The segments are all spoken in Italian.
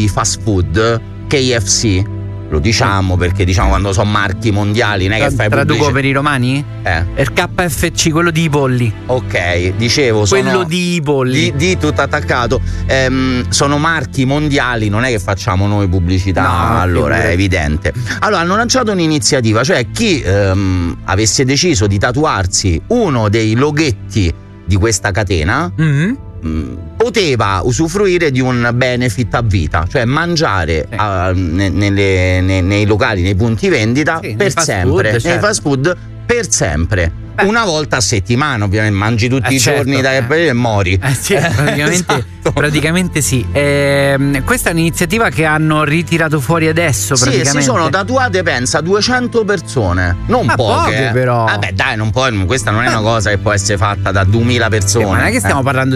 di fast food, KFC, lo diciamo perché diciamo quando sono marchi mondiali non è che fai traduco per i romani? Il KFC, quello di polli. Ok, dicevo quello di polli di tutto attaccato. Sono marchi mondiali, non è che facciamo noi pubblicità, allora è evidente. Allora hanno lanciato un'iniziativa, cioè chi avesse deciso di tatuarsi uno dei loghetti di questa catena poteva usufruire di un benefit a vita, cioè mangiare nei locali, nei punti vendita per sempre, nei fast food per sempre. Una volta a settimana, ovviamente, mangi tutti i giorni e mori. Praticamente sì. Questa è un'iniziativa che hanno ritirato fuori adesso. Sì, si sono tatuate, pensa, 200 persone. Non poche però. Vabbè, dai, non può, questa non è una cosa che può essere fatta da 2000 persone. Ma non è che stiamo parlando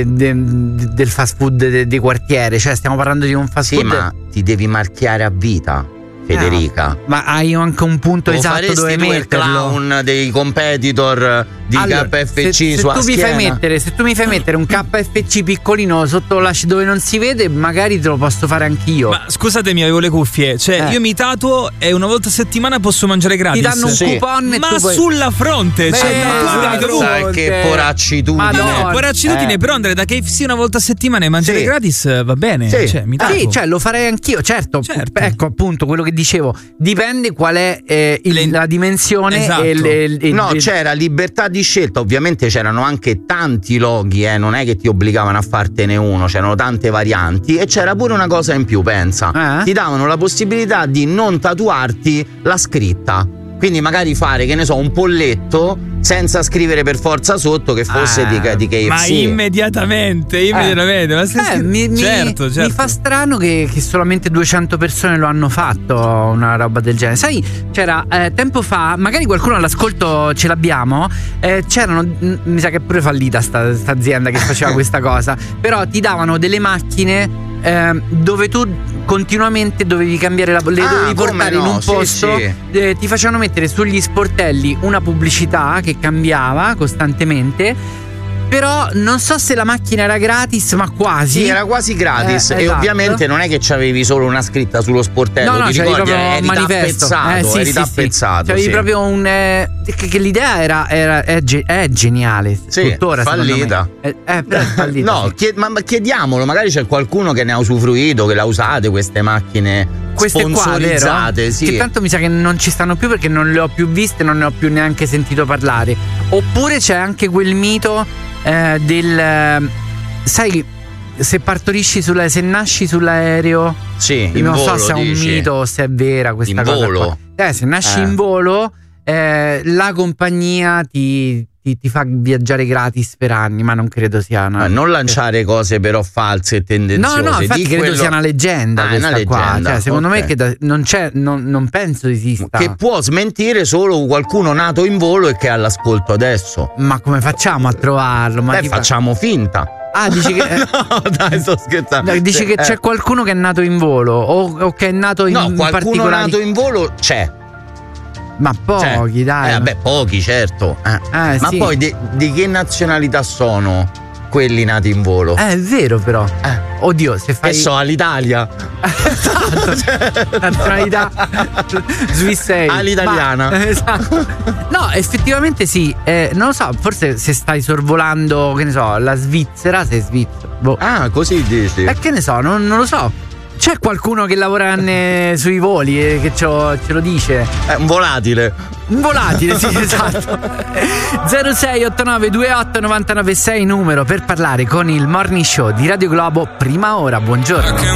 del fast food di quartiere, cioè stiamo parlando di un fast food. Sì, ma ti devi marchiare a vita, Federica. Ma hai anche un punto esatto dove metterlo. Il clown dei competitor di KFC sulla schiena. Se tu mi fai mettere un KFC piccolino sotto dove non si vede, magari te lo posso fare anch'io. Ma scusatemi, avevo le cuffie. Cioè io mi tatuo e una volta a settimana posso mangiare gratis. Ti danno un coupon e ma tu sulla fronte. Sai che poraccitudine. Però andare da KFC una volta a settimana e mangiare gratis va bene. Cioè, mi tatuo. Sì, cioè lo farei anch'io, certo. Ecco appunto quello che dicevo. Dipende qual è la dimensione. No, c'era libertà di scelta, ovviamente c'erano anche tanti loghi, non è che ti obbligavano a fartene uno, c'erano tante varianti e c'era pure una cosa in più, pensa, ti davano la possibilità di non tatuarti la scritta, quindi magari fare, che ne so, un polletto senza scrivere per forza sotto che fosse di KFC. Ma immediatamente. Ma certo. Mi fa strano che solamente 200 persone lo hanno fatto, una roba del genere. Sai, c'era tempo fa, magari qualcuno all'ascolto ce l'abbiamo, c'erano, mi sa che è pure fallita sta azienda che faceva questa cosa, però ti davano delle macchine dove tu continuamente dovevi cambiare le dovevi portare in un posto. Ti facevano mettere sugli sportelli una pubblicità che cambiava costantemente. Però non so se la macchina era gratis, ma quasi. Sì, era quasi gratis. E ovviamente non è che c'avevi solo una scritta sullo sportello, ti ricordi? Eri tappezzato. C'avevi proprio un che l'idea è geniale. Sì, tuttora fallita. Però è fallita. No, ma chiediamolo, magari c'è qualcuno che ne ha usufruito, che l'ha usate queste macchine sponsorizzate, qua, che tanto mi sa che non ci stanno più perché non le ho più viste, non ne ho più neanche sentito parlare. Oppure c'è anche quel mito sai, se partorisci se nasci sull'aereo, non so se è un mito o se è vera questa cosa volo. Se nasci in volo, la compagnia ti fa viaggiare gratis per anni, ma non credo sia una... non lanciare cose però false e tendenziose. No, infatti credo sia una leggenda questa una qua. Cioè, secondo me che non penso esista. Che può smentire solo qualcuno nato in volo e che ha l'ascolto adesso. Ma come facciamo a trovarlo? Facciamo finta. Dici che no, dai, sto scherzando. Dici che c'è qualcuno che è nato in volo o che è nato in qualcuno particolari... nato in volo c'è. Ma pochi, dai. Vabbè, pochi, certo. Ma poi di che nazionalità sono quelli nati in volo? È vero, però. Oddio, se fai. Che so, all'Italia. Esatto. Nazionalità svizzera. All'italiana. Esatto. No, effettivamente sì. Non lo so, forse se stai sorvolando, che ne so, la Svizzera, sei svizzero. Così dici. Che ne so, non lo so. C'è qualcuno che lavora sui voli che ce lo dice? Un volatile. Un volatile, sì, esatto. 0689289996 numero per parlare con il Morning Show di Radio Globo. Prima ora, buongiorno.